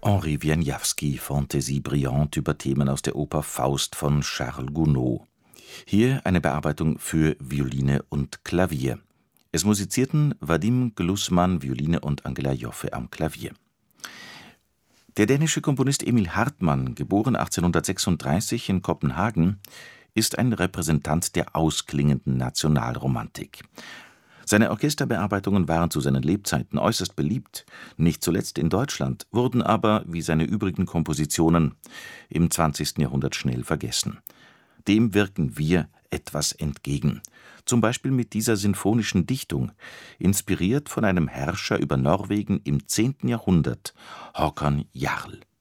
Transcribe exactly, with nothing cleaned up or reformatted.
Henri Wieniawski, Fantaisie brillante über Themen aus der Oper Faust von Charles Gounod. Hier eine Bearbeitung für Violine und Klavier. Es musizierten Vadim Glusman, Violine, und Angela Joffe am Klavier. Der dänische Komponist Emil Hartmann, geboren achtzehnhundertsechsunddreißig in Kopenhagen, ist ein Repräsentant der ausklingenden Nationalromantik. Seine Orchesterbearbeitungen waren zu seinen Lebzeiten äußerst beliebt, nicht zuletzt in Deutschland, wurden aber, wie seine übrigen Kompositionen, im zwanzigsten Jahrhundert schnell vergessen. Dem wirken wir etwas entgegen, zum Beispiel mit dieser sinfonischen Dichtung, inspiriert von einem Herrscher über Norwegen im zehnten Jahrhundert, Håkon Jarl.